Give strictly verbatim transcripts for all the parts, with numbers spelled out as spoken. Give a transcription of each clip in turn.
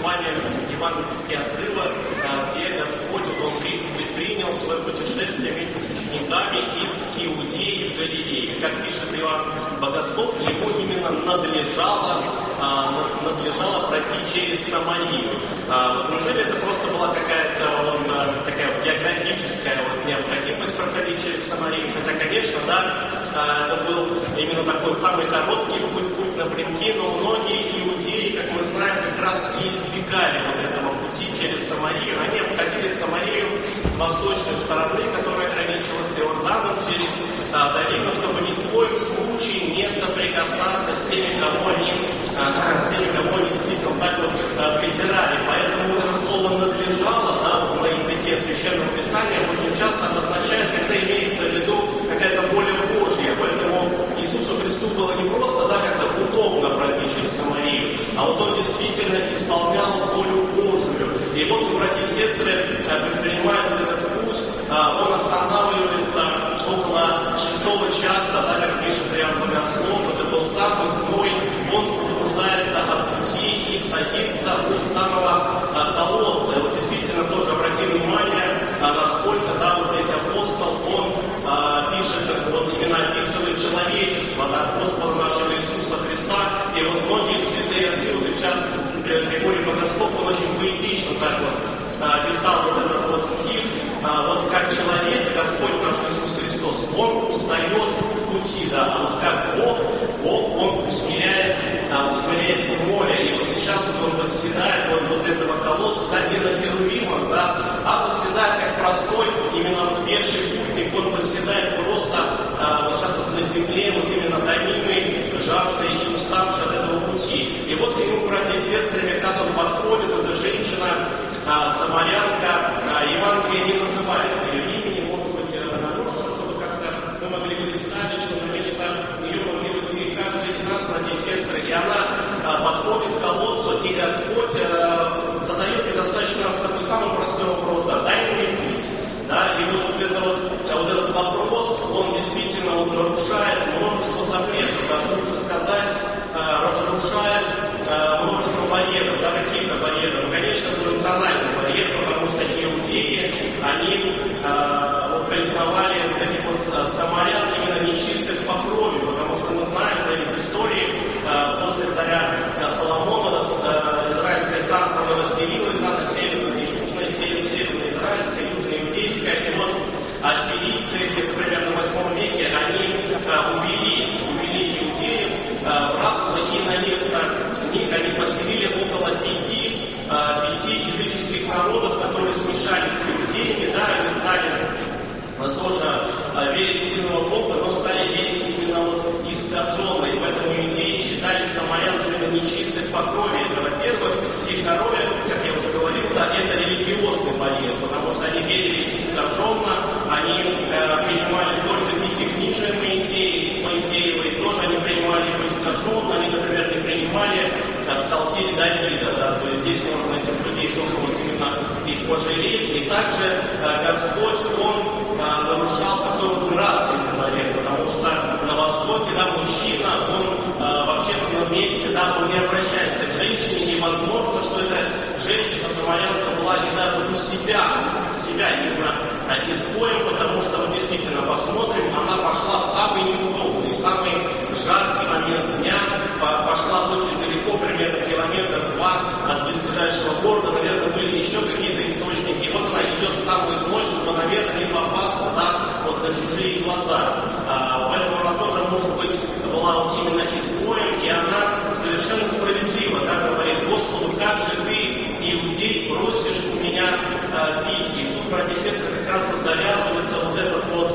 вами евангельский отрывок, где Господь Он предпринял свое путешествие вместе с учениками из Иудеи в Галилею. Как пишет Иоанн Богослов, ему именно надлежало, надлежало пройти через Самарию. Неужели это просто была какая-то вот, такая географическая вот, необходимость проходить через Самарию? Хотя, конечно, да, это был именно такой самый короткий путь, путь напрямки, но многие иудеи, как мы знаем, как раз и избегали вот этого пути через Самарию. Они обходили Самарию с восточной стороны, которая граничила с Иорданом, через а, долину, чтобы ни в коем случае не соприкасаться с теми, кого они, а, с теми, кого они действительно так вот а, презирали. Поэтому это слово «надлежало», да, на языке Священного Писания очень часто обозначает, когда имеется в виду какая-то воля Божья. Поэтому Иисусу Христу было не просто, да, как-то удобно пройти через Самарию, а вот Он действительно исполнял волю Божию. И вот, братья и сестры, предпринимая этот путь, Он останавливается около шестого часа, да, как пишет Иоанн Богослов, это был самый зной, Он утруждается от пути и садится у старого колодца. И вот действительно тоже обратим внимание, насколько, да, вот здесь апостол, он а, пишет, вот именно описывает человечество, да, Господа нашего Иисуса Христа. И вот многие святые отцы, вот и в частности Григорий Богослов, он очень поэтично так вот а, писал вот этот вот стих, а, вот как человек, Господь наш Иисус Христос, он устает в пути, да, а вот как Бог, Бог, он усмиряет, а, усмиряет море. И вот сейчас вот он восседает вот возле этого колодца, да, не на херувимах, да, а восседает как простой, именно вот пеший путник, он восседает просто а, вот сейчас вот на земле, вот именно томимый жаждой и уставший от этого пути. И вот к нему, братья и сестры, как раз он подходит, эта женщина, а, самарянка, а, Евангелие не называет ее имени, может быть, нарушено, чтобы как-то мы могли бы представить, что вместо нее могли быть и каждый из нас, братья и сестры, и она а, подходит к колодцу, и Господь а, задает ей достаточно такой самый простой вопрос, да, дай мне пить. Да, и вот, вот, это вот, вот этот вопрос, он действительно он нарушает множество запретов, даже лучше сказать, разрушает множество барьеров, да, каких-то барьеров. Ну, конечно, это национальный барьер, потому что иудеи, они а, вот, признавали таких вот самарян именно нечистых по крови, потому что мы знаем, да, из истории, а, после царя Соломона а, Израильское царство разделилось на северное и южное, северное израильское, южное иудейское, и вот ассирийцы, где-то примерно в восьмом веке, они а, увели, увели иудеев а, в рабство, и на место них они поселили около пяти, а, пяти языческих народов, которые смешались с иудеями, да, они стали а, тоже а, верить в единого Бога, но стали верить именно вот искаженной, поэтому иудеи считали самарян именно нечистых по крови, это во-первых, и второе, как я уже говорил, да, это религиозный барьер, потому что они верили искаженно, они э, принимали только пятикнижие Моисея, Моисеевой, тоже они принимали его искаженно, они, например, не принимали э, псалтирь Давида, да, то есть здесь можно этих людей только вот именно их пожалеть, и также э, Господь, Он э, нарушал такой нравственный барьер, потому что на Востоке, да, мужчина, он э, в общественном месте, да, он не обращается к женщине, невозможно, что эта женщина, самарянка, была не даже у себя, себя именно изгоем, потому что, вот, действительно, посмотрим, она пошла в самый неудобный, самый жаркий момент дня, пошла очень далеко, примерно километр-два от близлежащего города, наверное, были еще какие-то источники, и вот она идет в самую зной, чтобы, наверное, не попасться, да, вот на чужие глаза. А, поэтому она тоже, может быть, была вот именно изгоем, и она совершенно справедливо, да, говорит: Господу, как же ты, иудей, просишь у меня а, пить? И тут, братья и сестры, как раз вот завязывается вот этот вот,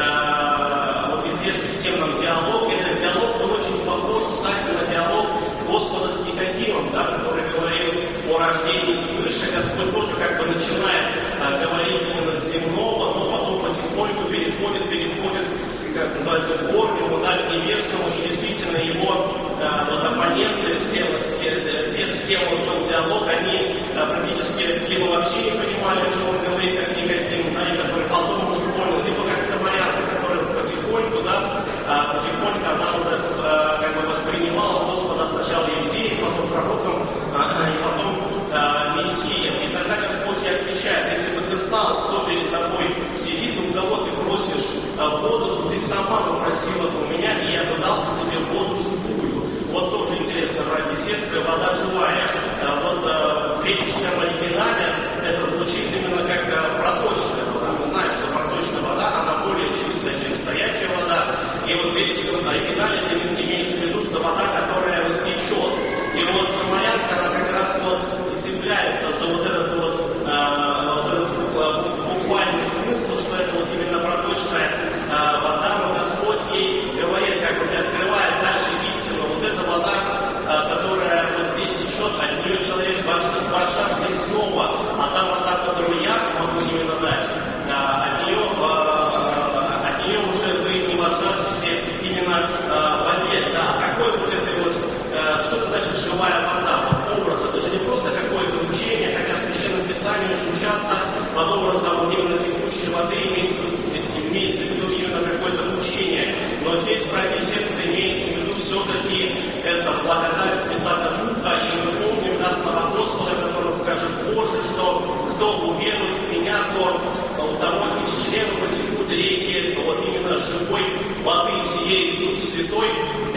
а, вот известный всем нам диалог. Этот диалог, он очень похож, кстати, на диалог Господа с Никодимом, да, который говорил о рождении свыше. Господь тоже как бы начинает а, говорить именно с земного, но потом потихоньку переходит, переходит, как называется, к горнему, да, к небесному, и действительно его а, вот оппоненты, с тем, с, те, с кем он вел диалог, они а, практически либо вообще не понимали, о чем он говорит, как Никодим, да, и который потом уже в оригинале имеется в виду, что вода, которая вот течет. И вот самарянка, она как раз вот цепляется за вот этот вот, э, вот этот буквальный смысл, что это вот именно проточная э, вода, но Господь ей говорит, как бы открывает дальше истину. Вот эта вода, э, которая вот здесь течет, от нее человек жаждет снова, а та вода, которую я могу именно дать, э, от нее, э, от нее уже вы не возжаждете именно э, воде. Да, какой вот это вот, э, что это значит живая вода? Вот образ, это же не просто какое-то учение, хотя в Священном Писании очень часто под образом именно текущей воды имеется, имеется в виду именно какое-то учение. Но здесь, братья и сестры, имеется в виду все-таки это благодать Святого Духа, и мы помним, да, слова Господа, который скажет: Боже, что кто уверует в меня, то у того из членов потекут реки вот именно живой воды, сие Дух Святой,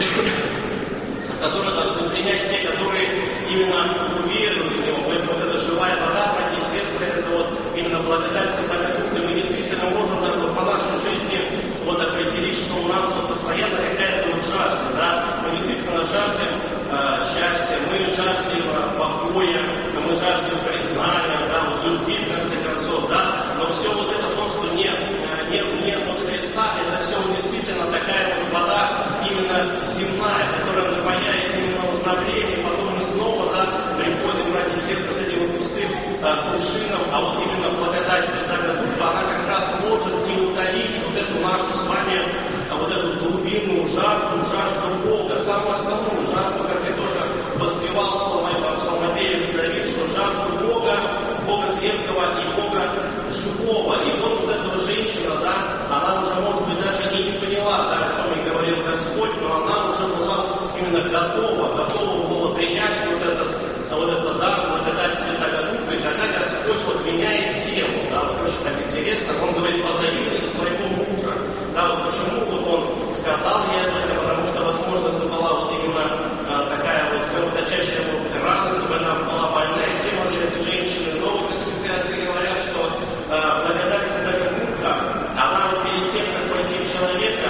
которые должны принять те, которые именно уверуют в Него. Поэтому вот эта живая вода, братья и сестры, это вот именно благодать Святого Духа. Мы действительно можем даже вот по нашей жизни вот определить, что у нас вот постоянно какая-то вот жажда, да? Мы действительно жаждем э, счастья, мы жаждем э, покоя, мы жаждем признания, да, вот любви, в конце концов, да? Но все вот это то, что нет, нет, нет от Христа, это все действительно такая вот вода именно земная, которая напояет именно вот на время, потом мы снова, да, приходим, братья и сестры, с этим вот пустым э, кувшином, а вот именно благодать Святого Духа, она как раз может не удалить вот эту нашу с вами, а вот эту глубинную жажду, жажду Бога, самую основную жажду, как я тоже воспевал псалмопевец Давид, что жажду Бога, Бога крепкого и Бога живого. И вот вот эта женщина, да, она уже, может быть, даже и не поняла, да, о чем ей говорил Господь, но она уже была именно готова, готова была принять вот этот, вот этот дар, благодать Святого Духа, и тогда Господь вот меняет тему, да, вот очень так интересно, он говорит: позови своего мужа, да, вот почему вот он сказал ей это, потому что, возможно, это была вот именно а, такая вот кровоточащая вот рана, чтобы она была больная тема для этой женщины, но вот всегда отцы говорят, что а, благодать Святого Духа, она вот перед тем, как войти в человека,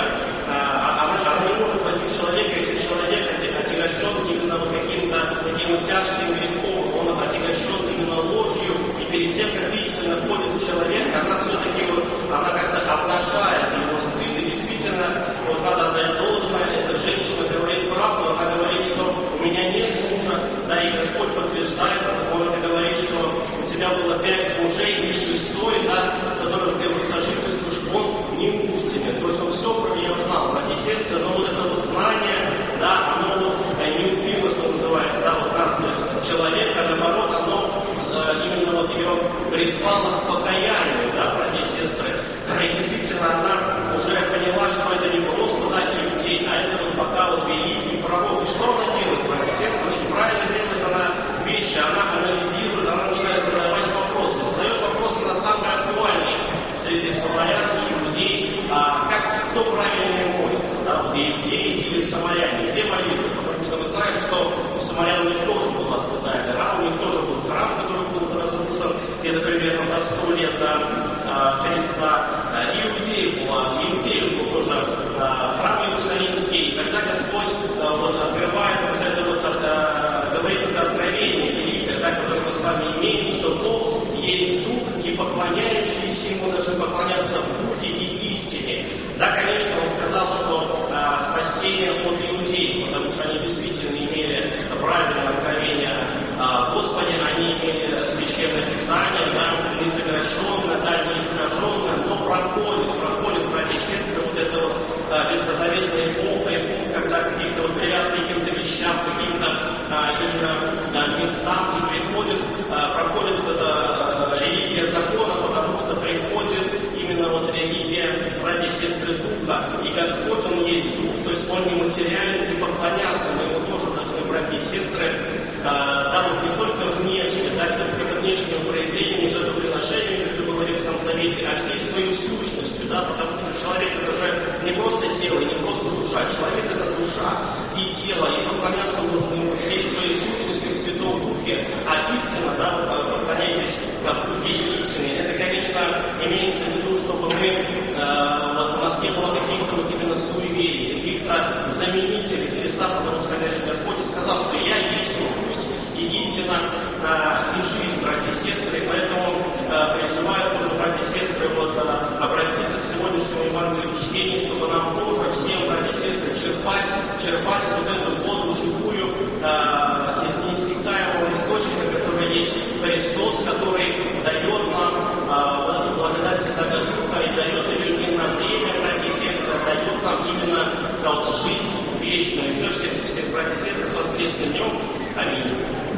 а, она, она не может войти в человека, если человек отягощен именно вот каким-то таким вот тяжким грехом, он отягощен именно ложью, и перед тем, как истина входит в человека, она все-таки вот, она как-то обнажает его стыд, и действительно, вот надо отдать должное, эта женщина говорит правду, она говорит, что у меня нет мужа, да, и Господь подтверждает, он это говорит, что у тебя было пять мужей, и шестой, да, с которым ты вот сожительствуешь, он не муж тебе, то есть он все про нее знал, братья и сестры, но вот это вот знание, да, оно вот не убило, что называется, да, вот нас, человека, наоборот, оно именно вот ее призвало к покаянию, да, братья и сестры. И действительно, она уже поняла, что это не просто, да, иудей, а это вот пока вот великий пророк. И что она делает, братья и сестры? Очень правильно делает она вещи, она анализирует, она начинает задавать вопросы, задает вопросы на самые актуальные среди самарян и иудей, а как, кто правильно молится, да, вот иудеи или самаряне, где молиться, потому что мы знаем, что у самарян у них тоже была святая гора, у них тоже был храм, который был разрушен где-то примерно за сто лет до а, Христа. И у иудеев была, и иудеев был тоже а, храм Иерусалимский, и тогда Господь а, вот, открывает вот это вот, а, говорит это откровение великое, да, которое мы с вами имеем, что Бог есть Дух, и поклоняющийся Ему должны поклоняться в Духе и истине. Да, конечно, Он сказал, что а, спасение от иудеев, потому что они действительно имели правильное откровение о Господе, они имели священное Писание, да, не сокращенное, да, не искаженное, но проходит, проходит, братья и сестры, вот это вот а, ветхозаветная эпоха, эпоха, когда каких-то вот привязки к каким-то вещам, к каким-то а, именно а, местам, и приходит, а, проходит вот эта а, религия закона, потому что приходит именно вот религия, братья и сестры, Духа, и Господь, Он есть Дух, то есть Он нематериален, и поклоняться мы Ему тоже должны, братья и сестры, а, да, вот не только внешне, да, не только внешним проявлением, жертвоприношением, как было в Ветхом Завете, а всей своей сущностью, да, потому что человек это же не просто тело, и не просто душа, человек это душа и тело, и поклоняться нужно ему всей своей сущностью в Святом Духе, а истина, да, вы поклоняетесь в Духе истины, это, конечно, имеется в виду, чтобы мы, э, вот у нас не было каких-то вот именно суеверий, каких-то какие-то заменители Христа, потому что Господь сказал, что я есть путь и истина, и жизнь, братья и сестры, и поэтому призываю тоже, братья и сестры, вот, обратиться к сегодняшнему Евангелию чтению, чтобы нам тоже всем, братья и сестры, черпать, черпать вот эту воду живую, из неиссякаемого источника, который есть Христос, который дает нам вот эту благодать Святого Духа и дает ее не на время, братья и сестры, а дает нам именно вот, жизнь вечную. Еще всех, всех братья и сестры с воскресным днем. Аминь.